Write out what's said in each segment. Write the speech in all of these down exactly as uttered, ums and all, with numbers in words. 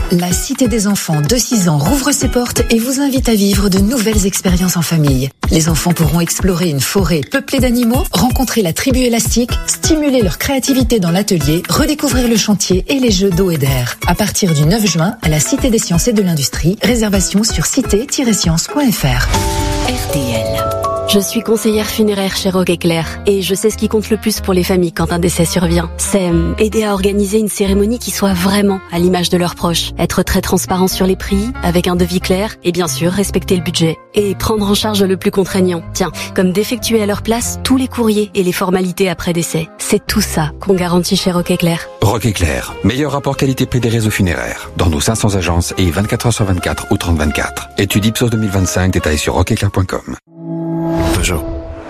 La Cité des enfants de six ans rouvre ses portes et vous invite à vivre de nouvelles expériences en famille. Les enfants pourront explorer une forêt peuplée d'animaux, rencontrer la tribu élastique, stimuler leur créativité dans l'atelier, redécouvrir le chantier et les jeux d'eau et d'air. À partir du neuf juin, à la Cité des sciences et de l'industrie, réservation sur cité tiret sciences point f r. R T L. Je suis conseillère funéraire chez Rock Éclair et je sais ce qui compte le plus pour les familles quand un décès survient. C'est aider à organiser une cérémonie qui soit vraiment à l'image de leurs proches. Être très transparent sur les prix, avec un devis clair et bien sûr respecter le budget. Et prendre en charge le plus contraignant. Tiens, comme d'effectuer à leur place tous les courriers et les formalités après décès. C'est tout ça qu'on garantit chez Rock Éclair. Rock Éclair, meilleur rapport qualité-prix des réseaux funéraires. Dans nos cinq cents agences et vingt-quatre heures sur vingt-quatre ou trente vingt-quatre. Étude Ipsos deux mille vingt-cinq, détails sur rock éclair point com. Peugeot.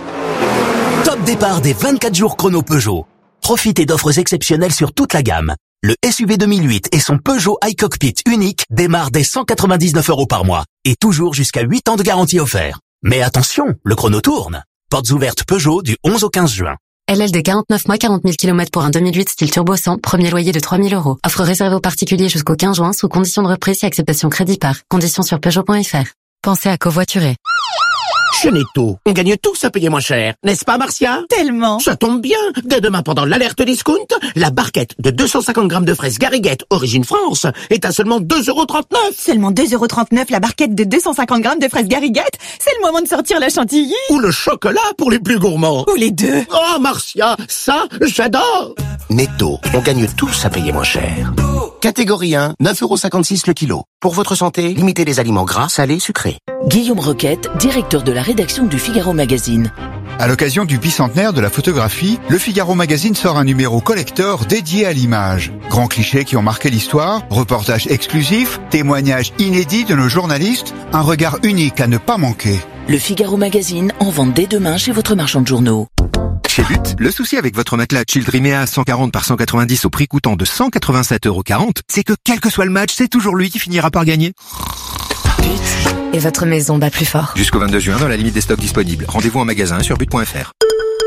Top départ des vingt-quatre jours chrono Peugeot. Profitez d'offres exceptionnelles sur toute la gamme. Le S U V deux mille huit et son Peugeot iCockpit unique démarrent dès cent quatre-vingt-dix-neuf euros par mois et toujours jusqu'à huit ans de garantie offert. Mais attention, le chrono tourne. Portes ouvertes Peugeot du onze au quinze juin. L L D quarante-neuf mois, quarante mille kilomètres pour un deux mille huit style turbo cent, premier loyer de trois mille euros. Offre réservée aux particuliers jusqu'au quinze juin sous conditions de reprise et acceptation crédit par. Conditions sur Peugeot point f r. Pensez à covoiturer. Chez Netto, on gagne tous à payer moins cher, n'est-ce pas Marcia? Tellement. Ça tombe bien. Dès demain pendant l'alerte discount, la barquette de deux cent cinquante grammes de fraises Garriguette origine France est à seulement deux euros trente-neuf. Seulement deux euros trente-neuf la barquette de deux cent cinquante grammes de fraises Garriguette. C'est le moment de sortir la chantilly. Ou le chocolat pour les plus gourmands. Ou les deux. Oh Marcia, ça j'adore. Netto, on gagne tous à payer moins cher. Catégorie un, neuf euros cinquante-six le kilo. Pour votre santé, limitez les aliments gras, salés, sucrés. Guillaume Roquette, directeur de la rédaction du Figaro Magazine. À l'occasion du bicentenaire de la photographie, le Figaro Magazine sort un numéro collector dédié à l'image. Grands clichés qui ont marqué l'histoire, reportages exclusifs, témoignages inédits de nos journalistes, un regard unique à ne pas manquer. Le Figaro Magazine en vente dès demain chez votre marchand de journaux. Chez But, le souci avec votre matelas Childrimea cent quarante par cent quatre-vingt-dix au prix coûtant de cent quatre-vingt-sept euros quarante, c'est que quel que soit le match, c'est toujours lui qui finira par gagner. But. Et votre maison bat plus fort. Jusqu'au vingt-deux juin, dans la limite des stocks disponibles. Rendez-vous en magasin sur but point f r.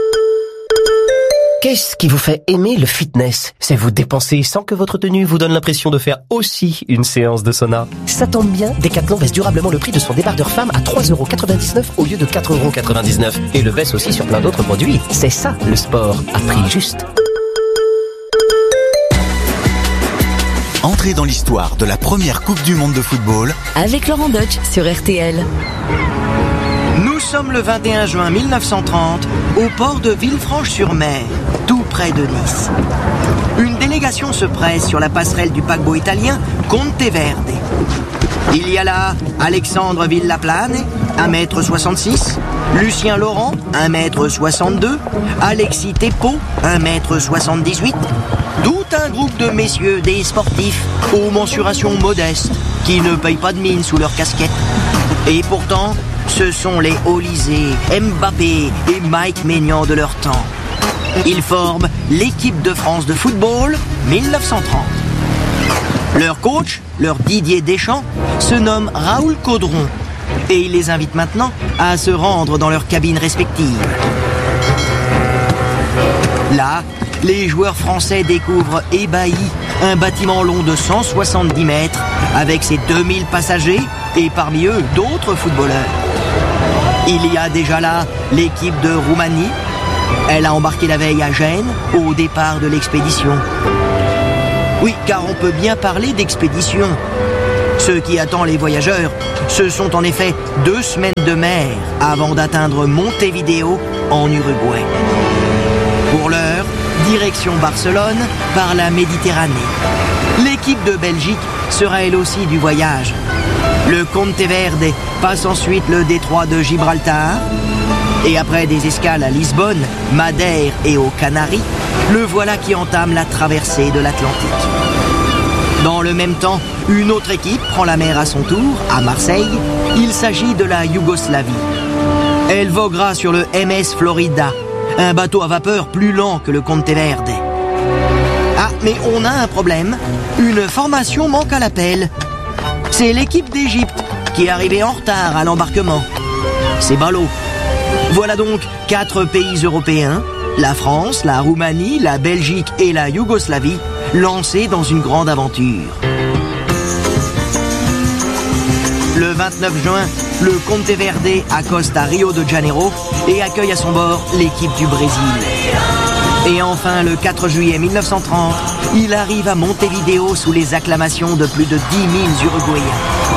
Qu'est-ce qui vous fait aimer le fitness? C'est vous dépenser sans que votre tenue vous donne l'impression de faire aussi une séance de sauna. Ça tombe bien, Decathlon baisse durablement le prix de son débardeur femme à trois euros quatre-vingt-dix-neuf au lieu de quatre euros quatre-vingt-dix-neuf. Et le baisse aussi sur plein d'autres produits. C'est ça, le sport, à prix juste. Entrez dans l'histoire de la première Coupe du Monde de football avec Laurent Deutsch sur R T L. Nous sommes le vingt et un juin mille neuf cent trente au port de Villefranche-sur-Mer, tout près de Nice. Une délégation se presse sur la passerelle du paquebot italien Conteverde. Il y a là Alexandre Villaplane, un mètre soixante-six, Lucien Laurent, un mètre soixante-deux, Alexis Thépeau, un mètre soixante-dix-huit, tout un groupe de messieurs, des sportifs, aux mensurations modestes, qui ne payent pas de mine sous leur casquette. Et pourtant, ce sont les Olysée, Mbappé et Mike Maignan de leur temps. Ils forment l'équipe de France de football mille neuf cent trente. Leur coach, leur Didier Deschamps, se nomme Raoul Caudron et il les invite maintenant à se rendre dans leurs cabines respectives. Là, les joueurs français découvrent ébahis un bâtiment long de cent soixante-dix mètres avec ses deux mille passagers et parmi eux d'autres footballeurs. Il y a déjà là l'équipe de Roumanie. Elle a embarqué la veille à Gênes au départ de l'expédition. Oui, car on peut bien parler d'expédition. Ce qui attend les voyageurs, ce sont en effet deux semaines de mer avant d'atteindre Montevideo en Uruguay. Pour l'heure, direction Barcelone par la Méditerranée. L'équipe de Belgique sera elle aussi du voyage. Le Conteverde passe ensuite le détroit de Gibraltar. Et après des escales à Lisbonne, Madère et aux Canaries, le voilà qui entame la traversée de l'Atlantique. Dans le même temps, une autre équipe prend la mer à son tour, à Marseille. Il s'agit de la Yougoslavie. Elle voguera sur le M S Florida, un bateau à vapeur plus lent que le Conteverde. Ah, mais on a un problème. Une formation manque à l'appel. C'est l'équipe d'Égypte qui est arrivée en retard à l'embarquement. C'est ballot. Voilà donc quatre pays européens, la France, la Roumanie, la Belgique et la Yougoslavie, lancés dans une grande aventure. Le vingt-neuf juin, le Conte Verde accoste à Rio de Janeiro et accueille à son bord l'équipe du Brésil. Et enfin, le quatre juillet mille neuf cent trente, il arrive à Montevideo sous les acclamations de plus de dix mille Uruguayens.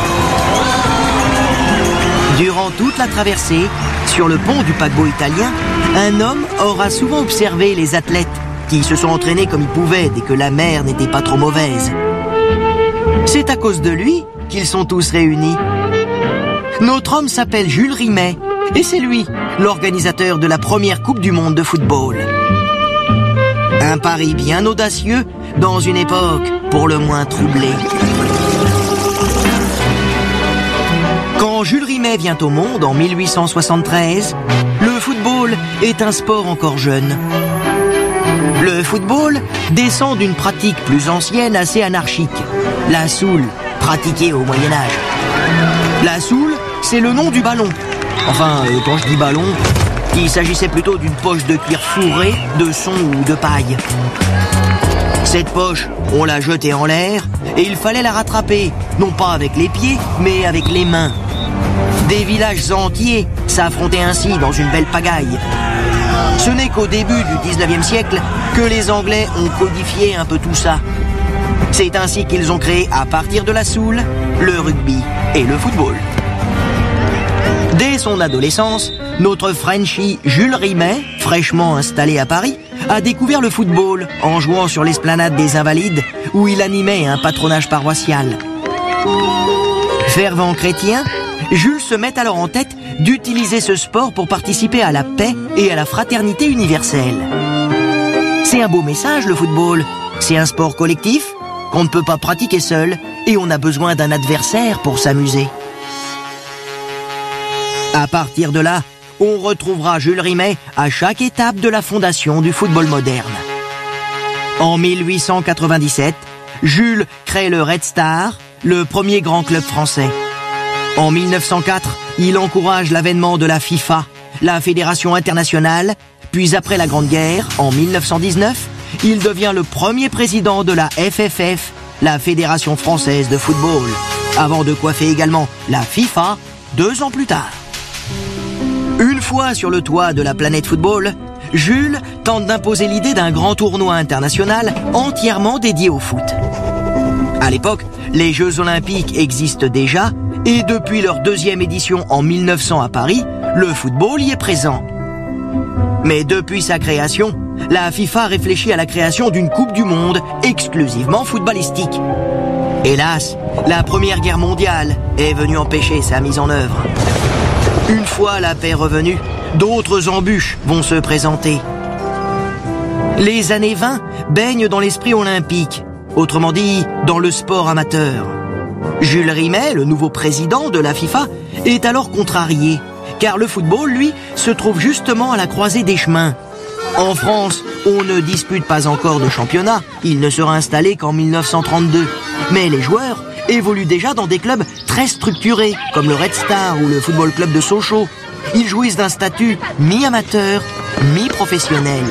Durant toute la traversée, sur le pont du paquebot italien, un homme aura souvent observé les athlètes qui se sont entraînés comme ils pouvaient dès que la mer n'était pas trop mauvaise. C'est à cause de lui qu'ils sont tous réunis. Notre homme s'appelle Jules Rimet et c'est lui, l'organisateur de la première Coupe du Monde de football. Un pari bien audacieux dans une époque pour le moins troublée. Quand Jules Rimet vient au monde en mille huit cent soixante-treize, le football est un sport encore jeune. Le football descend d'une pratique plus ancienne assez anarchique, la soule, pratiquée au Moyen-Âge. La soule, c'est le nom du ballon. Enfin, euh, quand je dis ballon, il s'agissait plutôt d'une poche de cuir fourrée, de son ou de paille. Cette poche, on la jetait en l'air et il fallait la rattraper, non pas avec les pieds, mais avec les mains. Des villages entiers s'affrontaient ainsi dans une belle pagaille. Ce n'est qu'au début du dix-neuvième siècle que les Anglais ont codifié un peu tout ça. C'est ainsi qu'ils ont créé, à partir de la soule, le rugby et le football. Dès son adolescence, notre Frenchie Jules Rimet, fraîchement installé à Paris, a découvert le football en jouant sur l'esplanade des Invalides où il animait un patronage paroissial. Fervent chrétien, Jules se met alors en tête d'utiliser ce sport pour participer à la paix et à la fraternité universelle. C'est un beau message, le football. C'est un sport collectif qu'on ne peut pas pratiquer seul et on a besoin d'un adversaire pour s'amuser. À partir de là, on retrouvera Jules Rimet à chaque étape de la fondation du football moderne. En mille huit cent quatre-vingt-dix-sept, Jules crée le Red Star, le premier grand club français. En mille neuf cent quatre, il encourage l'avènement de la FIFA, la Fédération internationale, puis après la Grande Guerre, en mille neuf cent dix-neuf, il devient le premier président de la F F F, la Fédération française de football, avant de coiffer également la FIFA deux ans plus tard. Une fois sur le toit de la planète football, Jules tente d'imposer l'idée d'un grand tournoi international entièrement dédié au foot. À l'époque, les Jeux Olympiques existent déjà et depuis leur deuxième édition en mille neuf cents à Paris, le football y est présent. Mais depuis sa création, la FIFA réfléchit à la création d'une Coupe du Monde exclusivement footballistique. Hélas, la Première Guerre mondiale est venue empêcher sa mise en œuvre. Une fois la paix revenue, d'autres embûches vont se présenter. Les années vingt baignent dans l'esprit olympique, autrement dit, dans le sport amateur. Jules Rimet, le nouveau président de la FIFA, est alors contrarié, car le football, lui, se trouve justement à la croisée des chemins. En France, on ne dispute pas encore de championnat, il ne sera installé qu'en mille neuf cent trente-deux. Mais les joueurs évoluent déjà dans des clubs très structurés, comme le Red Star ou le Football Club de Sochaux. Ils jouissent d'un statut mi-amateur, mi-professionnel.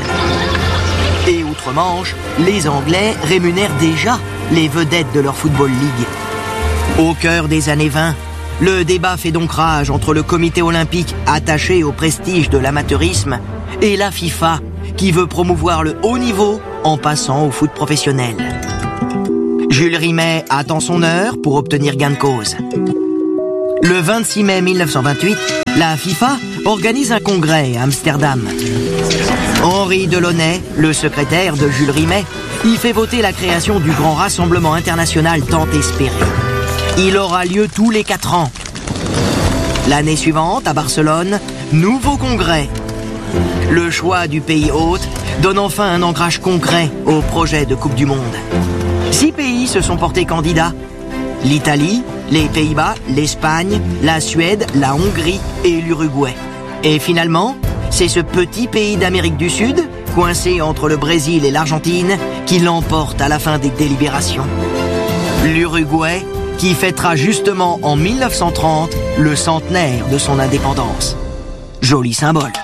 Et outre-Manche, les Anglais rémunèrent déjà les vedettes de leur Football League. Au cœur des années vingt, le débat fait donc rage entre le comité olympique attaché au prestige de l'amateurisme et la FIFA qui veut promouvoir le haut niveau en passant au foot professionnel. Jules Rimet attend son heure pour obtenir gain de cause. Le vingt-six mai mille neuf cent vingt-huit, la FIFA organise un congrès à Amsterdam. Henri Delaunay, le secrétaire de Jules Rimet, y fait voter la création du grand rassemblement international tant espéré. Il aura lieu tous les quatre ans. L'année suivante, à Barcelone, nouveau congrès. Le choix du pays hôte donne enfin un ancrage concret au projet de Coupe du Monde. Six pays se sont portés candidats. L'Italie, les Pays-Bas, l'Espagne, la Suède, la Hongrie et l'Uruguay. Et finalement, c'est ce petit pays d'Amérique du Sud, coincé entre le Brésil et l'Argentine, qui l'emporte à la fin des délibérations. L'Uruguay, qui fêtera justement en mille neuf cent trente le centenaire de son indépendance. Joli symbole.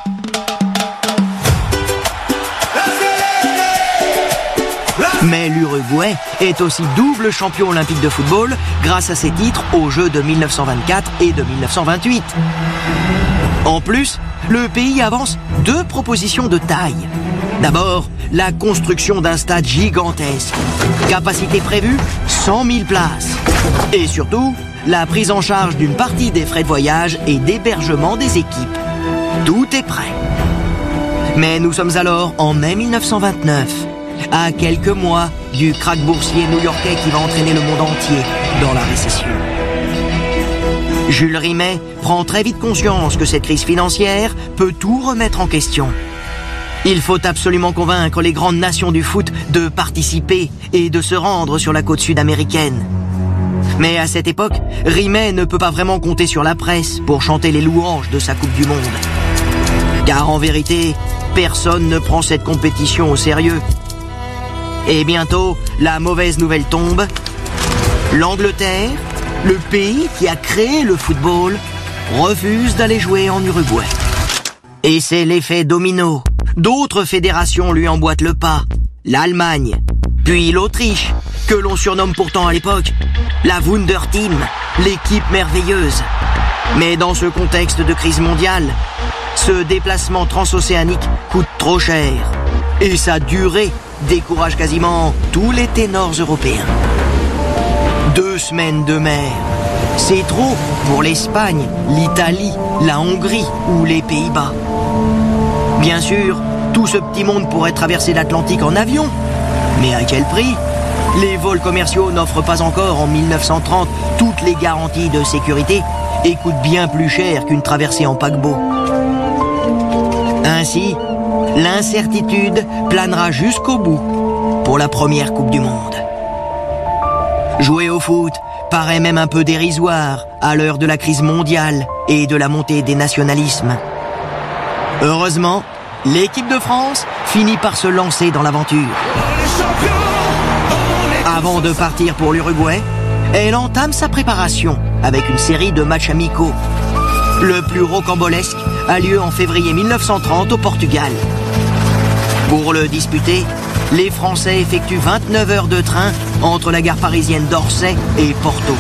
Mais l'Uruguay est aussi double champion olympique de football grâce à ses titres aux Jeux de mille neuf cent vingt-quatre et de mille neuf cent vingt-huit. En plus, le pays avance deux propositions de taille. D'abord, la construction d'un stade gigantesque. Capacité prévue, cent mille places. Et surtout, la prise en charge d'une partie des frais de voyage et d'hébergement des équipes. Tout est prêt. Mais nous sommes alors en mai mille neuf cent vingt-neuf, à quelques mois du krach boursier new-yorkais qui va entraîner le monde entier dans la récession. Jules Rimet prend très vite conscience que cette crise financière peut tout remettre en question. Il faut absolument convaincre les grandes nations du foot de participer et de se rendre sur la côte sud-américaine. Mais à cette époque, Rimet ne peut pas vraiment compter sur la presse pour chanter les louanges de sa Coupe du Monde. Car en vérité, personne ne prend cette compétition au sérieux. Et bientôt, la mauvaise nouvelle tombe. L'Angleterre, le pays qui a créé le football, refuse d'aller jouer en Uruguay. Et c'est l'effet domino. D'autres fédérations lui emboîtent le pas. L'Allemagne, puis l'Autriche, que l'on surnomme pourtant à l'époque la Wunderteam, l'équipe merveilleuse. Mais dans ce contexte de crise mondiale, ce déplacement transocéanique coûte trop cher. Et sa durée décourage quasiment tous les ténors européens. Deux semaines de mer, c'est trop pour l'Espagne, l'Italie, la Hongrie ou les Pays-Bas. Bien sûr, tout ce petit monde pourrait traverser l'Atlantique en avion. Mais à quel prix ? Les vols commerciaux n'offrent pas encore en mille neuf cent trente toutes les garanties de sécurité et coûtent bien plus cher qu'une traversée en paquebot. Ainsi, l'incertitude planera jusqu'au bout pour la première Coupe du Monde. Jouer au foot paraît même un peu dérisoire à l'heure de la crise mondiale et de la montée des nationalismes. Heureusement, l'équipe de France finit par se lancer dans l'aventure. Avant de partir pour l'Uruguay, elle entame sa préparation avec une série de matchs amicaux. Le plus rocambolesque a lieu en février mille neuf cent trente au Portugal. Pour le disputer, les Français effectuent vingt-neuf heures de train entre la gare parisienne d'Orsay et Porto.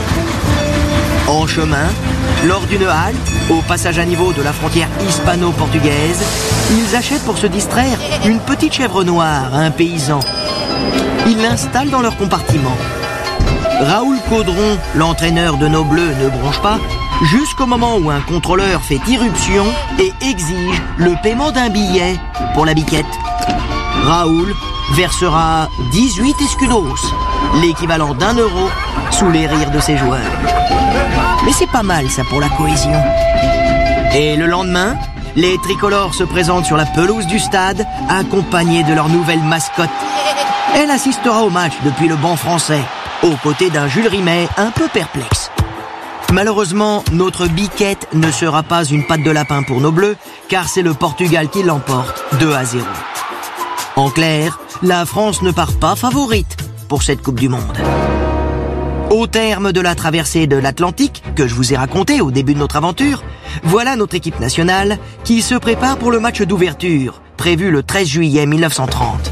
En chemin, lors d'une halte, au passage à niveau de la frontière hispano-portugaise, ils achètent pour se distraire une petite chèvre noire à un paysan. Ils l'installent dans leur compartiment. Raoul Caudron, l'entraîneur de nos Bleus, ne bronche pas, jusqu'au moment où un contrôleur fait irruption et exige le paiement d'un billet pour la biquette. Raoul versera dix-huit escudos, l'équivalent d'un euro, sous les rires de ses joueurs. Mais c'est pas mal ça pour la cohésion. Et le lendemain, les tricolores se présentent sur la pelouse du stade, accompagnés de leur nouvelle mascotte. Elle assistera au match depuis le banc français, aux côtés d'un Jules Rimet un peu perplexe. Malheureusement, notre biquette ne sera pas une patte de lapin pour nos Bleus, car c'est le Portugal qui l'emporte deux à zéro. En clair, la France ne part pas favorite pour cette Coupe du Monde. Au terme de la traversée de l'Atlantique, que je vous ai raconté au début de notre aventure, voilà notre équipe nationale qui se prépare pour le match d'ouverture, prévu le treize juillet mille neuf cent trente.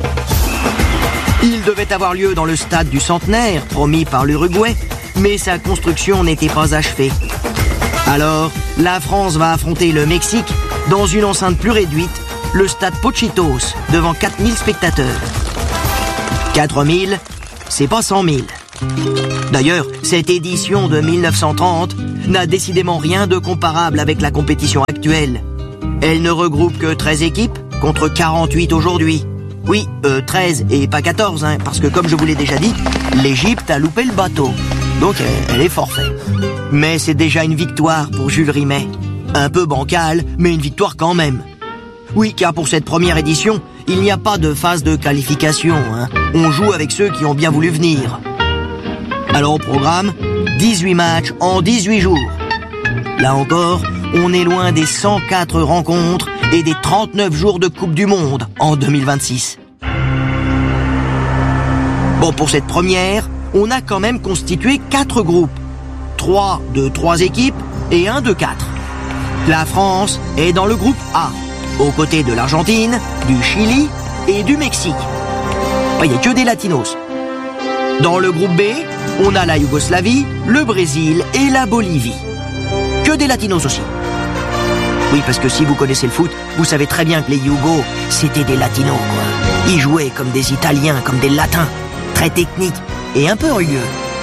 Il devait avoir lieu dans le stade du Centenaire, promis par l'Uruguay, mais sa construction n'était pas achevée. Alors, la France va affronter le Mexique dans une enceinte plus réduite, le stade Pochitos, devant quatre mille spectateurs. quatre mille, c'est pas cent mille. D'ailleurs, cette édition de mille neuf cent trente n'a décidément rien de comparable avec la compétition actuelle. Elle ne regroupe que treize équipes contre quarante-huit aujourd'hui. Oui, euh, treize et pas quatorze, hein, parce que comme je vous l'ai déjà dit, l'Égypte a loupé le bateau. Donc elle, elle est forfait. Mais c'est déjà une victoire pour Jules Rimet. Un peu bancale, mais une victoire quand même. Oui, car pour cette première édition, il n'y a pas de phase de qualification. Hein. On joue avec ceux qui ont bien voulu venir. Alors au programme, dix-huit matchs en dix-huit jours. Là encore, on est loin des cent quatre rencontres et des trente-neuf jours de Coupe du Monde en deux mille vingt-six. Bon, pour cette première, on a quand même constitué quatre groupes. Trois de trois équipes et un de quatre. La France est dans le groupe A, aux côtés de l'Argentine, du Chili et du Mexique. Il n'y a que des latinos. Dans le groupe B, on a la Yougoslavie, le Brésil et la Bolivie. Que des latinos aussi. Oui, parce que si vous connaissez le foot, vous savez très bien que les Yougos, c'était des latinos, quoi. Ils jouaient comme des Italiens, comme des Latins. Très techniques et un peu rugueux.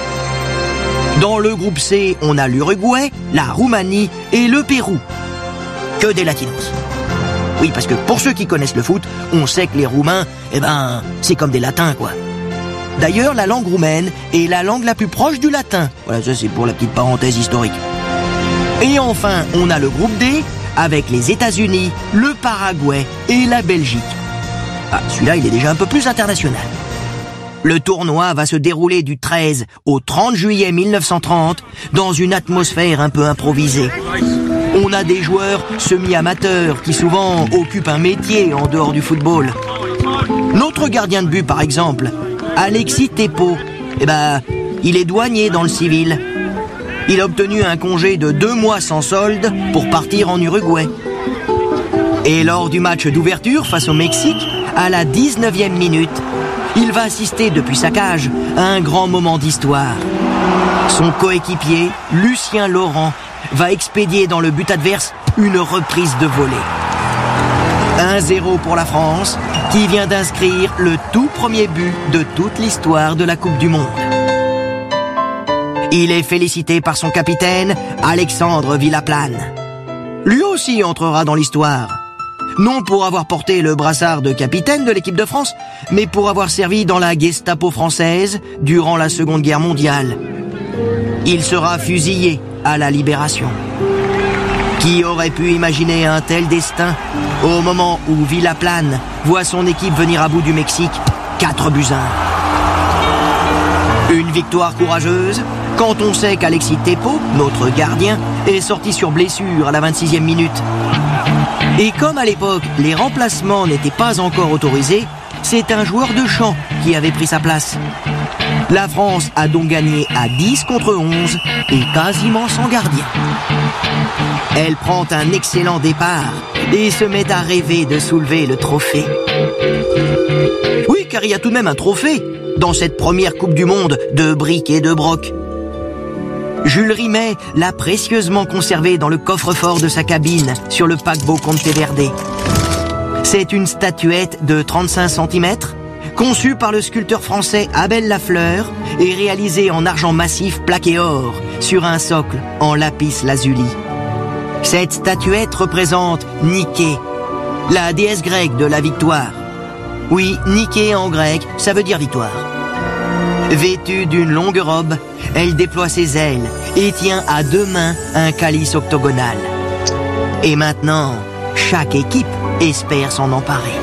Dans le groupe C, on a l'Uruguay, la Roumanie et le Pérou. Que des latinos. Oui, parce que pour ceux qui connaissent le foot, on sait que les Roumains, eh ben, c'est comme des Latins, quoi. D'ailleurs, la langue roumaine est la langue la plus proche du latin. Voilà, ça c'est pour la petite parenthèse historique. Et enfin, on a le groupe D, avec les États-Unis, le Paraguay et la Belgique. Ah, celui-là, il est déjà un peu plus international. Le tournoi va se dérouler du treize au trente juillet mille neuf cent trente dans une atmosphère un peu improvisée. On a des joueurs semi-amateurs qui souvent occupent un métier en dehors du football. Notre gardien de but, par exemple, Alexis Thépeau, eh ben, il est douanier dans le civil. Il a obtenu un congé de deux mois sans solde pour partir en Uruguay. Et lors du match d'ouverture face au Mexique, à la dix-neuvième minute, il va assister depuis sa cage à un grand moment d'histoire. Son coéquipier, Lucien Laurent, va expédier dans le but adverse une reprise de volée. un zéro pour la France, qui vient d'inscrire le tout premier but de toute l'histoire de la Coupe du Monde. Il est félicité par son capitaine, Alexandre Villaplane. Lui aussi entrera dans l'histoire. Non pour avoir porté le brassard de capitaine de l'équipe de France, mais pour avoir servi dans la Gestapo française durant la Seconde Guerre mondiale. Il sera fusillé à la Libération. Qui aurait pu imaginer un tel destin au moment où Villaplane voit son équipe venir à bout du Mexique quatre buts à un. Une victoire courageuse quand on sait qu'Alexis Thépeau, notre gardien, est sorti sur blessure à la vingt-sixième minute. Et comme à l'époque, les remplacements n'étaient pas encore autorisés, c'est un joueur de champ qui avait pris sa place. La France a donc gagné à dix contre onze et quasiment sans gardien. Elle prend un excellent départ et se met à rêver de soulever le trophée. Oui, car il y a tout de même un trophée dans cette première Coupe du Monde de briques et de broc. Jules Rimet l'a précieusement conservé dans le coffre-fort de sa cabine sur le paquebot Monteverde. C'est une statuette de trente-cinq centimètres, conçue par le sculpteur français Abel Lafleur et réalisée en argent massif plaqué or sur un socle en lapis lazuli. Cette statuette représente Nike, la déesse grecque de la victoire. Oui, Nike en grec, ça veut dire victoire. Vêtue d'une longue robe, elle déploie ses ailes et tient à deux mains un calice octogonal. Et maintenant, chaque équipe espère s'en emparer.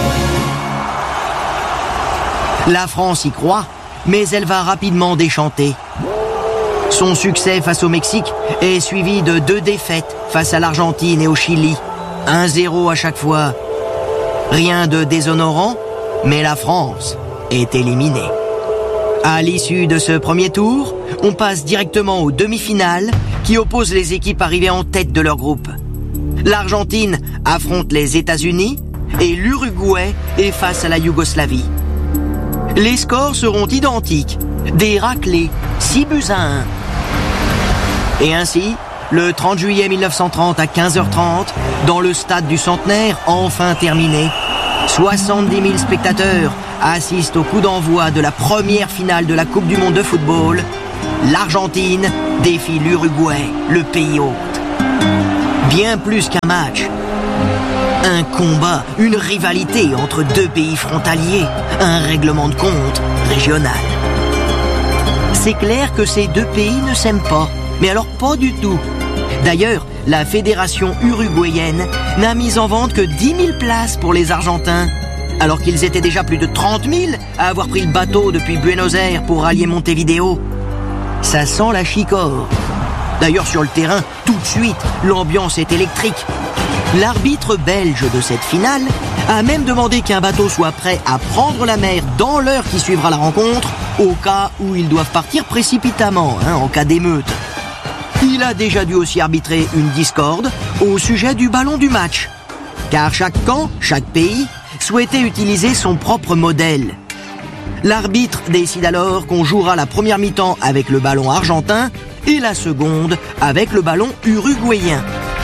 La France y croit, mais elle va rapidement déchanter. Son succès face au Mexique est suivi de deux défaites face à l'Argentine et au Chili. un zéro à chaque fois. Rien de déshonorant, mais la France est éliminée. À l'issue de ce premier tour, on passe directement aux demi-finales qui opposent les équipes arrivées en tête de leur groupe. L'Argentine affronte les États-Unis et l'Uruguay est face à la Yougoslavie. Les scores seront identiques, des raclés, six buts à un. Et ainsi, le trente juillet mille neuf cent trente à quinze heures trente, dans le stade du Centenaire, enfin terminé, soixante-dix mille spectateurs assistent au coup d'envoi de la première finale de la Coupe du Monde de football. L'Argentine défie l'Uruguay, le pays hôte. Bien plus qu'un match. Un combat, une rivalité entre deux pays frontaliers, un règlement de compte régional. C'est clair que ces deux pays ne s'aiment pas, mais alors pas du tout. D'ailleurs, la fédération uruguayenne n'a mis en vente que dix mille places pour les Argentins, alors qu'ils étaient déjà plus de trente mille à avoir pris le bateau depuis Buenos Aires pour rallier Montevideo. Ça sent la chicorée. D'ailleurs, sur le terrain, tout de suite, l'ambiance est électrique. L'arbitre belge de cette finale a même demandé qu'un bateau soit prêt à prendre la mer dans l'heure qui suivra la rencontre, au cas où ils doivent partir précipitamment, hein, en cas d'émeute. Il a déjà dû aussi arbitrer une discorde au sujet du ballon du match. Car chaque camp, chaque pays, souhaitait utiliser son propre modèle. L'arbitre décide alors qu'on jouera la première mi-temps avec le ballon argentin et la seconde avec le ballon uruguayen.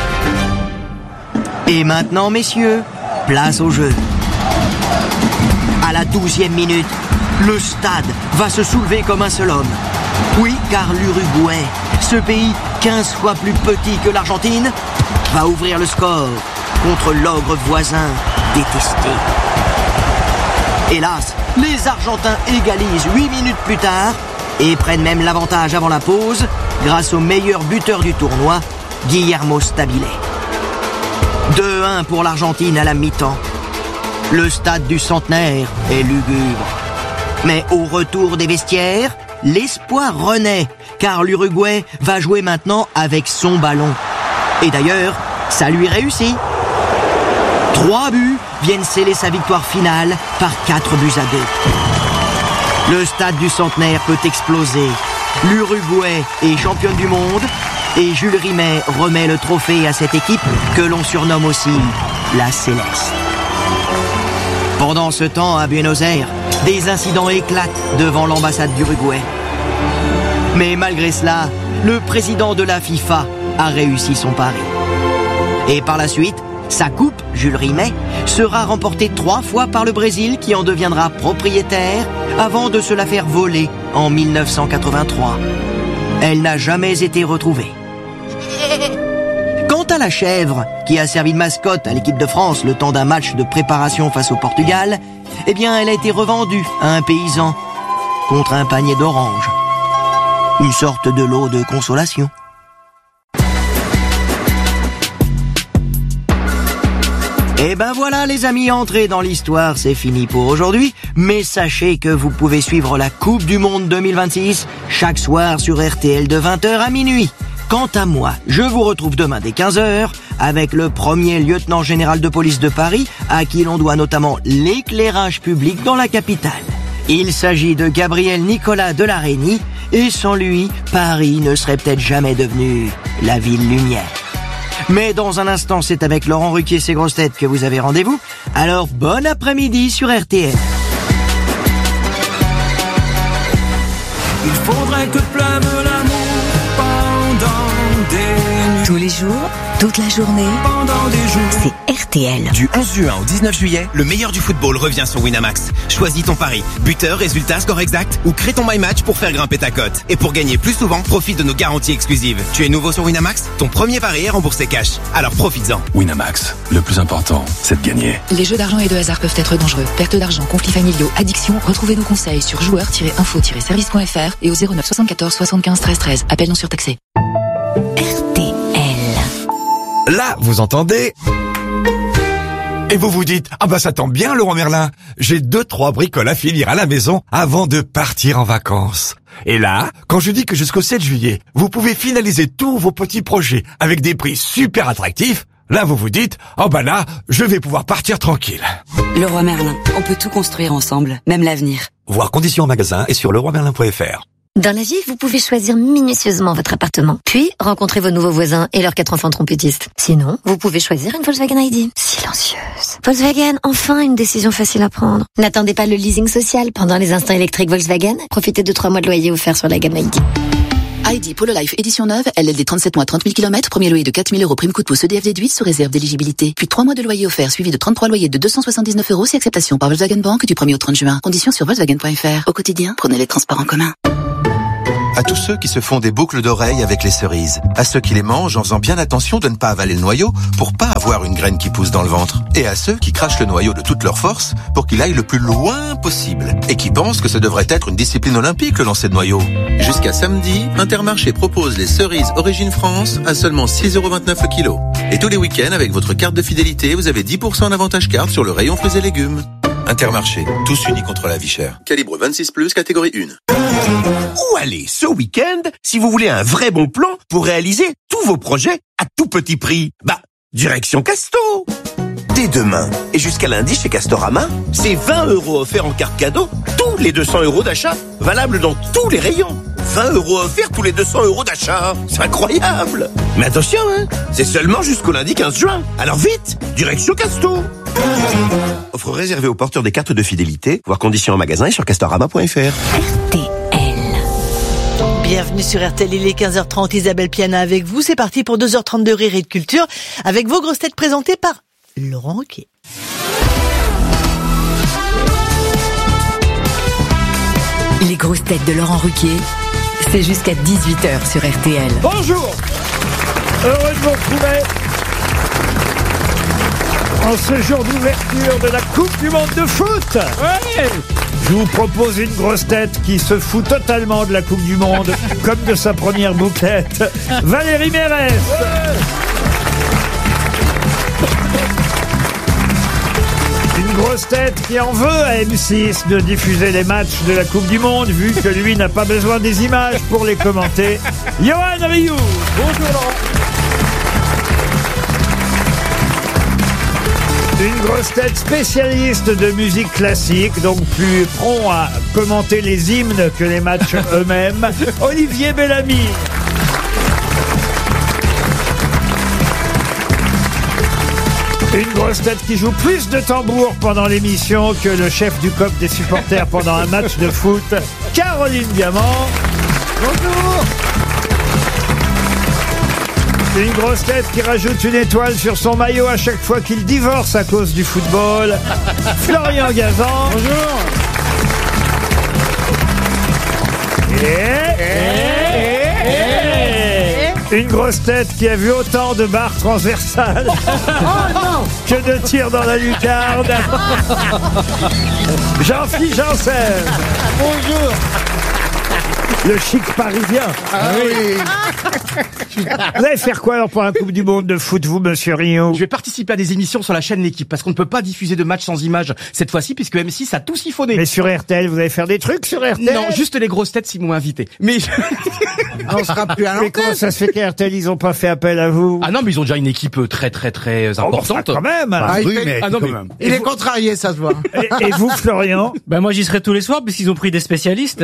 Et maintenant, messieurs, place au jeu. À la douzième minute, le stade va se soulever comme un seul homme. Oui, car l'Uruguay, ce pays quinze fois plus petit que l'Argentine, va ouvrir le score contre l'ogre voisin détesté. Hélas, les Argentins égalisent huit minutes plus tard et prennent même l'avantage avant la pause grâce au meilleur buteur du tournoi, Guillermo Stabile. deux un pour l'Argentine à la mi-temps. Le stade du Centenaire est lugubre. Mais au retour des vestiaires, l'espoir renaît, car l'Uruguay va jouer maintenant avec son ballon. Et d'ailleurs, ça lui réussit. Trois buts viennent sceller sa victoire finale par quatre buts à deux. Le stade du Centenaire peut exploser. L'Uruguay est championne du monde et Jules Rimet remet le trophée à cette équipe que l'on surnomme aussi la Céleste. Pendant ce temps, à Buenos Aires, des incidents éclatent devant l'ambassade d'Uruguay. Mais malgré cela, le président de la FIFA a réussi son pari. Et par la suite, sa coupe, Jules Rimet, sera remportée trois fois par le Brésil qui en deviendra propriétaire avant de se la faire voler en mille neuf cent quatre-vingt-trois. Elle n'a jamais été retrouvée. Quant à la chèvre, qui a servi de mascotte à l'équipe de France le temps d'un match de préparation face au Portugal, eh bien elle a été revendue à un paysan contre un panier d'oranges. Une sorte de lot de consolation. Et ben voilà les amis, entrez dans l'histoire, c'est fini pour aujourd'hui. Mais sachez que vous pouvez suivre la Coupe du Monde deux mille vingt-six chaque soir sur R T L de vingt heures à minuit. Quant à moi, je vous retrouve demain dès quinze heures avec le premier lieutenant général de police de Paris, à qui l'on doit notamment l'éclairage public dans la capitale. Il s'agit de Gabriel Nicolas de La Reynie, et sans lui, Paris ne serait peut-être jamais devenu la ville lumière. Mais dans un instant, c'est avec Laurent Ruquier et ses grosses têtes que vous avez rendez-vous. Alors bon après-midi sur R T L. Il faudrait que pleuve l'amour pendant des nuits. Tous les jours, toute la journée, pendant des jours. C'est R T L. Du onze juin au dix-neuf juillet, le meilleur du football revient sur Winamax. Choisis ton pari, buteur, résultat, score exact ou crée ton My Match pour faire grimper ta cote. Et pour gagner plus souvent, profite de nos garanties exclusives. Tu es nouveau sur Winamax? Ton premier pari est remboursé cash. Alors profites-en. Winamax, le plus important, c'est de gagner. Les jeux d'argent et de hasard peuvent être dangereux. Perte d'argent, conflits familiaux, addiction. Retrouvez nos conseils sur joueurs tiret info tiret service point f r et au zéro neuf soixante-quatorze soixante-quinze treize treize. Appel non surtaxé. R T L. Là, vous entendez? Et vous vous dites, ah bah ça tombe bien Laurent Merlin, j'ai deux trois bricoles à finir à la maison avant de partir en vacances. Et là, quand je dis que jusqu'au sept juillet, vous pouvez finaliser tous vos petits projets avec des prix super attractifs, là vous vous dites, oh bah là, je vais pouvoir partir tranquille. Leroy Merlin, on peut tout construire ensemble, même l'avenir. Voir conditions en magasin et sur leroy merlin point f r. Dans la vie, vous pouvez choisir minutieusement votre appartement, puis rencontrer vos nouveaux voisins et leurs quatre enfants trompettistes. Sinon, vous pouvez choisir une Volkswagen I D. Silencieuse. Volkswagen, enfin une décision facile à prendre. N'attendez pas le leasing social pendant les instants électriques Volkswagen. Profitez de trois mois de loyer offerts sur la gamme I D. I D Polo Life édition neuve, L L D trente-sept mois, trente mille kilomètres, premier loyer de quatre mille euros, prime coup de pouce E D F déduite sous réserve d'éligibilité. Puis trois mois de loyer offert suivi de trente-trois loyers de deux cent soixante-dix-neuf euros si acceptation par Volkswagen Bank du premier au trente juin. Conditions sur volkswagen point f r. Au quotidien, prenez les transports en commun. À tous ceux qui se font des boucles d'oreilles avec les cerises. À ceux qui les mangent en faisant bien attention de ne pas avaler le noyau pour pas avoir une graine qui pousse dans le ventre. Et à ceux qui crachent le noyau de toute leur force pour qu'il aille le plus loin possible. Et qui pensent que ce devrait être une discipline olympique, le lancer de noyau. Jusqu'à samedi, Intermarché propose les cerises Origine France à seulement six euros vingt-neuf le kilo. Et tous les week-ends, avec votre carte de fidélité, vous avez dix pour cent d'avantage carte sur le rayon fruits et légumes. Intermarché, tous unis contre la vie chère. Calibre vingt-six plus, catégorie un. Où aller ce week-end si vous voulez un vrai bon plan pour réaliser tous vos projets à tout petit prix? Bah, direction Casto. Dès demain et jusqu'à lundi chez Castorama, c'est vingt euros offerts en carte cadeau tous les deux cents euros d'achat, valable dans tous les rayons. vingt euros offerts tous les deux cents euros d'achat. C'est incroyable. Mais attention, hein, c'est seulement jusqu'au lundi quinze juin. Alors vite, direction Casto. Offre réservée aux porteurs des cartes de fidélité. Voir conditions en magasin et sur castorama point f r. Bienvenue sur R T L, il est quinze heures trente, Isabelle Piana avec vous. C'est parti pour deux heures trente de rire et de culture avec vos grosses têtes présentées par Laurent Ruquier. Les grosses têtes de Laurent Ruquier, c'est jusqu'à dix-huit heures sur R T L. Bonjour, heureux de vous retrouver en ce jour d'ouverture de la Coupe du Monde de foot. Ouais. Je vous propose une grosse tête qui se fout totalement de la Coupe du Monde, comme de sa première bouclette, Valérie Mérès. Ouais. Une grosse tête qui en veut à M six de diffuser les matchs de la Coupe du Monde, vu que lui n'a pas besoin des images pour les commenter, Johan Rioux. Bonjour Laurent. Une grosse tête spécialiste de musique classique, donc plus prompt à commenter les hymnes que les matchs eux-mêmes, Olivier Bellamy. Une grosse tête qui joue plus de tambour pendant l'émission que le chef du C O P des supporters pendant un match de foot, Caroline Diamant. Bonjour. Une grosse tête qui rajoute une étoile sur son maillot à chaque fois qu'il divorce à cause du football, Florian Gazan. Bonjour. Et... Et... Et... Une grosse tête qui a vu autant de barres transversales que de tirs dans la lucarne, Jean-Philippe Janssen. Bonjour. Le chic parisien. Ah oui. Vous allez faire quoi alors pour la Coupe du Monde de foot, vous, monsieur Rio? Je vais participer à des émissions sur la chaîne L'équipe, parce qu'on ne peut pas diffuser de matchs sans images cette fois-ci, puisque M six a tout siphonné. Mais sur R T L, vous allez faire des trucs sur R T L? Non, juste les grosses têtes si vous m'invitez. Mais on sera plus à l'antenne. Mais comment ça se fait qu'R T L, ils ont pas fait appel à vous? Ah non, mais ils ont déjà une équipe très très très importante. Oh, bah, quand même. Ah, oui, fait... mais, ah, non, quand mais... même. Il est contrarié, ça se voit. Et, et vous, Florian? Ben moi, j'y serai tous les soirs, parce qu'ils ont pris des spécialistes.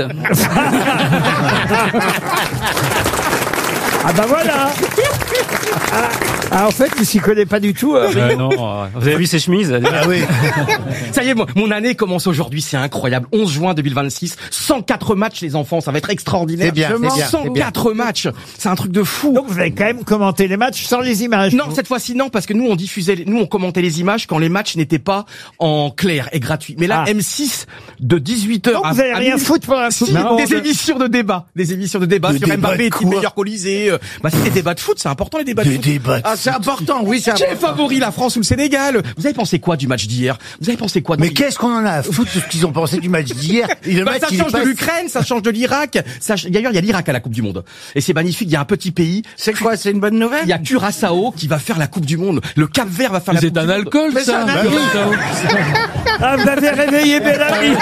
Ah bah voilà. Ah, ah, en fait, tu s'y connais pas du tout. Euh, euh, non, euh, vous avez vu ses chemises? Ah oui. Ça y est, mon, mon année commence aujourd'hui, c'est incroyable. onze juin deux mille vingt-six, cent quatre matchs les enfants, ça va être extraordinaire. C'est bien, c'est bien, cent quatre matchs, c'est un truc de fou. Donc vous allez quand même commenter les matchs sans les images? Non, cette fois-ci non, parce que nous on diffusait, nous on commentait les images quand les matchs n'étaient pas en clair et gratuit. Mais là, ah. M six de dix-huit heures. Donc à, vous allez rien foutre pour la si, des émissions de débat, des émissions de débat de sur Mbappé, est-il meilleur Colisée. Bah c'est des débats de foot, c'est important les débats de des foot. Débats de ah c'est important, oui c'est important. Qui est favori, la France ou le Sénégal? Vous avez pensé quoi du match d'hier? Vous avez pensé quoi de... Mais qu'est-ce qu'on en a à foutre de ce qu'ils ont pensé du match d'hier? bah, match, Ça change de l'Ukraine, ça change de l'Irak. Ça... D'ailleurs, il y a l'Irak à la Coupe du Monde. Et c'est magnifique, il y a un petit pays. C'est quoi, c'est une bonne nouvelle? Il y a Curaçao qui va faire la Coupe du Monde. Le Cap-Vert va faire Mais la Coupe du Monde. C'est un alcool, ça. Bah oui. Ah, vous avez réveillé Bellamy.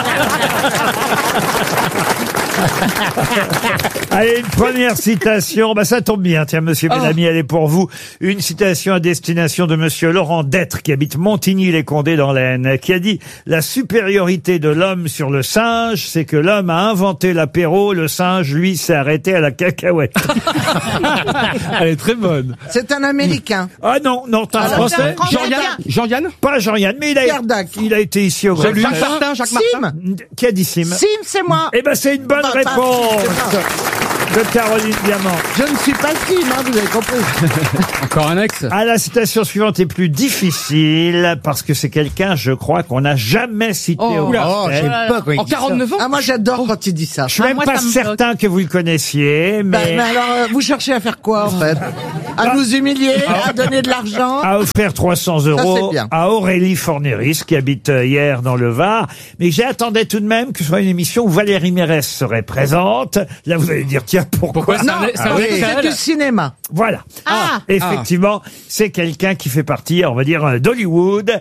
Allez, une première citation. Bah, ça tombe bien. Tiens, monsieur oh. Bellamy, elle est pour vous. Une citation à destination de monsieur Laurent D'Être, qui habite Montigny-les-Condés dans l'Aisne, qui a dit: la supériorité de l'homme sur le singe, c'est que l'homme a inventé l'apéro, le singe, lui, s'est arrêté à la cacahuète. Elle est très bonne. C'est un Américain. Ah non, non, t'as un Français. Jean-Yann? Jean-Yann? Pas Jean-Yann, mais il a, il a été ici au Grand. Jacques Martin, Jacques Martin. Qui a dit Sim? Sim, c'est moi. Eh ben, c'est une bonne réponse de Caroline Diamant. Je ne suis pas Sim, hein, vous avez compris. Encore un ex. Ah, la citation suivante est plus difficile parce que c'est quelqu'un, je crois, qu'on n'a jamais cité oh, au oh, j'aime pas quand il En quarante-neuf ans. Ah, moi j'adore oh. quand il dit ça. Je suis ah, même moi, pas certain que vous le connaissiez, mais... Bah, mais alors, euh, vous cherchez à faire quoi, en fait? À bah, nous humilier, à donner de l'argent? À offrir trois cents euros à Aurélie Forneris, qui habite hier dans le Var. Mais j'attendais tout de même que ce soit une émission où Valérie Mérès serait présente. Là, vous allez dire, tiens, pourquoi, pourquoi Non, c'est ah, oui. du cinéma. Voilà. Ah, Effectivement, ah. c'est quelqu'un qui fait partie, on va dire, d'Hollywood.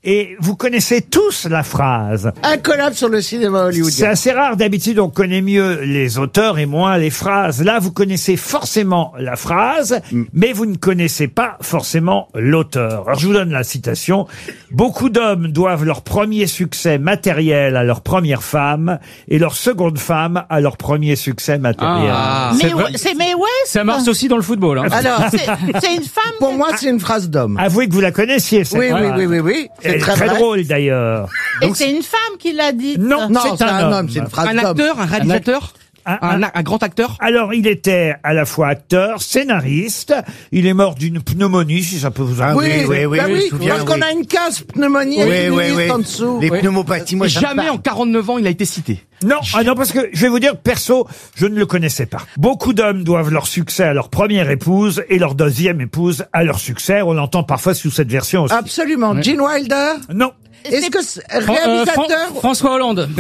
Et vous connaissez tous la phrase. Un collab sur le cinéma C'est hollywoodien. assez rare. D'habitude, on connaît mieux les auteurs et moins les phrases. Là, vous connaissez forcément la phrase, mais vous ne connaissez pas forcément l'auteur. Alors, je vous donne la citation. Beaucoup d'hommes doivent leur premier succès matériel à leur première femme et leur seconde femme à leur premier succès matériel. Ah. Mais C'est vrai. ouais, c'est Mae West. Ça marche aussi dans le football. Hein. Alors, C'est c'est une femme. pour moi, c'est une phrase d'homme. Avouez que vous la connaissiez, cette Oui, oui, phrase. oui, oui, oui. Elle C'est est très, très vrai. drôle, d'ailleurs. Et c'est une femme qui l'a dit. Non, Non, c'est un, homme. c'est une phrase Un d'homme. acteur, un réalisateur, Un- un, un- un grand acteur. Alors, il était à la fois acteur, scénariste. Il est mort d'une pneumonie, si ça peut vous Ah, aider. oui, oui, oui, bah oui, je me souviens, parce qu'on oui. a une case pneumonie Oui, et une oui, liste oui. en dessous. Les Ouais. pneumopathies, moi, ça me Jamais parle. en quarante-neuf ans, il a été cité. Non, ah non, parce que je vais vous dire, perso, je ne le connaissais pas. Beaucoup d'hommes doivent leur succès à leur première épouse et leur deuxième épouse à leur succès. On l'entend parfois sous cette version aussi. Absolument. Gene Wilder. Non. Est-ce que c'est Fran- euh, réalisateur Fran- François Hollande.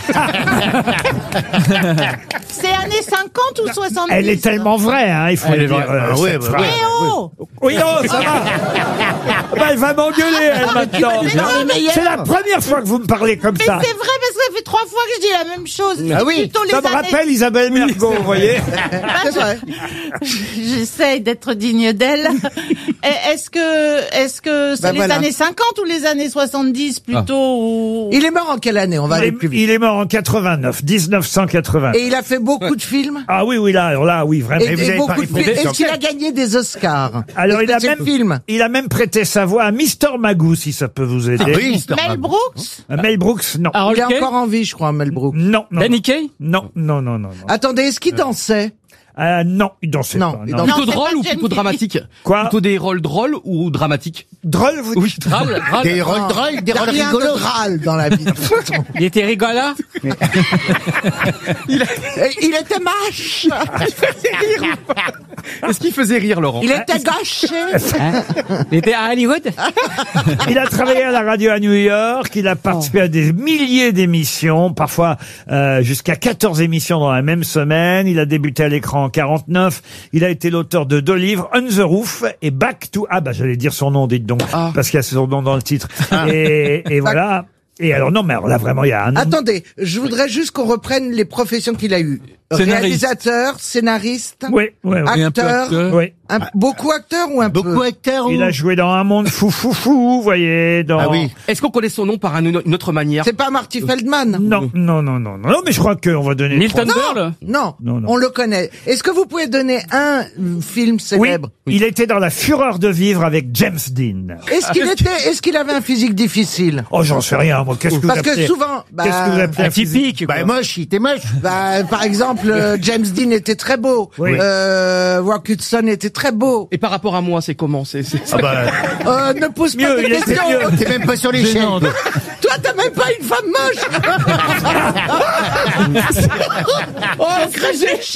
C'est années cinquante ou soixante-dix? Elle est tellement vraie, hein, il faut Elle le est dire. vraie. euh, Ah ouais, cette bah, phrase. Eh oh Oui, non, ça va. Bah, elle va m'engueuler, elle, maintenant. mais non, mais il y a- C'est la première fois que vous me parlez comme Mais ça. c'est vrai parce que ça fait trois fois que je dis la même chose. Ah oui, Plutôt les Ça me années- rappelle Isabelle Mergo, vous voyez. C'est vrai. J'essaye d'être digne d'elle. Et Est-ce que, est-ce que c'est Bah les voilà. années cinquante ou les années soixante-dix plutôt ou... Il est mort en quelle année? On va Il aller est, plus vite. il est mort en quatre-vingt-neuf, dix-neuf cent quatre-vingt. Et il a fait beaucoup de films. Ah oui, oui, là, alors là, oui, vraiment. Et, vous et avez beaucoup parlé de pour films. des Est-ce qu'il a gagné des Oscars? Alors, Est-ce il a que c'est même, film. il a même prêté sa voix à Mister Magoo, si ça peut vous aider. Ah oui, Mister Mel Magoo. Brooks? Euh, Mel Brooks, non. Harold Il est Kay. encore en vie, je crois, Mel Brooks. Non, non. Danny Kaye. Non, non, non, non, non. Attendez, est-ce qu'il dansait? Ah, non, il dansait Non, pas. il non. dansait Plutôt c'est drôle pas ou Jane plutôt Kelly. dramatique? Quoi Plutôt des rôles drôles ou dramatiques? Drôle, vous Oui, drôle. drôle. Des rôles drôles, des Il y a rôles rien de rigolos. drôle dans la vie. Il était rigolo. Et il était mâche. Est-ce qu'il faisait rire, Laurent? Il était gâché. Hein Il était à Hollywood. Il a travaillé à la radio à New York, il a participé à des milliers d'émissions, parfois euh, jusqu'à quatorze émissions dans la même semaine. Il a débuté à l'écran en quarante-neuf. Il a été l'auteur de deux livres, On the Roof et Back to... Ah bah j'allais dire son nom, dites donc, Ah. parce qu'il y a son nom dans le titre. Et, et voilà. Et alors non, mais alors là vraiment il y a un... Attendez, je voudrais juste qu'on reprenne les professions qu'il a eues. Scénariste. Réalisateur, scénariste, Oui, oui, oui. acteur, Oui. un- beaucoup acteur ou un Beaucoup peu acteurs. Il a joué dans Un monde fou fou fou, vous voyez, dans... Ah oui. Est-ce qu'on connaît son nom par un- une autre manière? C'est pas Marty Feldman? Non, non, non, non, non, non, mais je crois qu'on va donner... Milton trois- Berle. Non, Non, non. on le connaît. Est-ce que vous pouvez donner un euh, film Oui, célèbre? il était dans La Fureur de vivre avec James Dean. Est-ce qu'il était, est-ce qu'il avait un physique difficile? Oh, j'en sais rien, moi. Qu'est-ce que Parce vous que appelez... souvent, bah, Qu'est-ce que vous appelez un physique Atypique. Bah, moche, il était moche. bah, par exemple, euh, James Dean était très beau. Oui. Euh, Rock Hudson était très beau. Et par rapport à moi, c'est comment? C'est, c'est... Ah bah, Euh, ne pose pas Mieux, de il était questions. mieux. t'es même pas sur l'échelle. Toi, t'as même pas une femme moche. Oh, réfléchis.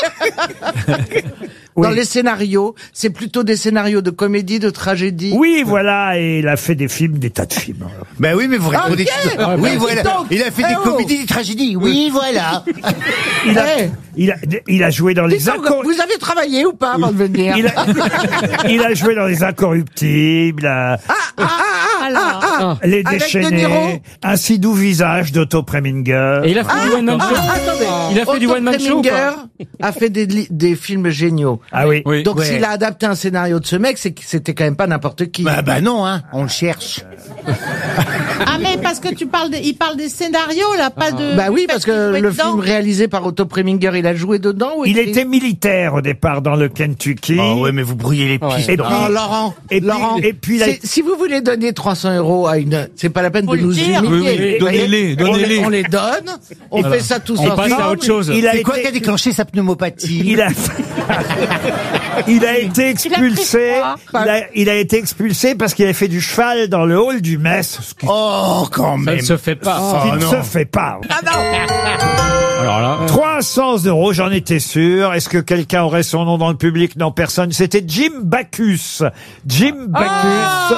Dans les scénarios, c'est plutôt des scénarios de comédie, de tragédie. Oui, voilà, et il a fait des films, des tas de films. Ben oui, mais vous répondez. Ok. que- Oui, Ah, voilà. donc, Il a fait eh des oh. comédies, des tragédies. Oui, voilà. Il a, Eh. il a, il a joué dans les Dites donc, Incor- vous avez travaillé ou pas avant de venir? il, a, il a joué dans les Incorruptibles, à- Ah, ah, ah, ah, ah. Les Avec De Niro. Déchaînés, Un si doux visage d'Otto Preminger. Et il a fait Ah, du one man ah, show. attendez. Il a fait du Otto one man show. ou Preminger pas a fait des, li- des films géniaux. Ah oui. Oui. Donc Ouais. s'il a adapté un scénario de ce mec, c'est que c'était quand même pas n'importe qui. Bah, bah non, hein. On le cherche. Ah mais parce que tu parles, de, il parle des scénarios là, pas de. Bah oui, du fait parce qu'il que jouait le dedans. film réalisé par Otto Preminger, il a joué dedans ou Il écrit était militaire au départ dans le Kentucky. Oh, ouais, mais vous brouillez les pistes. Et puis, Oh, Laurent, et puis, Laurent, et puis il a- c'est- si vous voulez donner trois cents euros à une, c'est pas la peine Faut de le nous dire. humilier. Oui, oui, Vous voyez, donnez-les, on les- donnez-les. On les donne, on Voilà. fait ça tous On passe ensemble. à autre chose. Il a C'est quoi été- qui a déclenché sa pneumopathie? Il a, il a été expulsé. Il a, il a été expulsé parce qu'il avait fait du cheval dans le hall du Metz. Ce qui, Oh, quand Ça même. ne se fait pas. ce qui Oh, ne non. se fait pas. Alors là. trois cents euros, j'en étais sûr. Est-ce que quelqu'un aurait son nom dans le public? Non, personne. C'était Jim Backus. Jim Backus.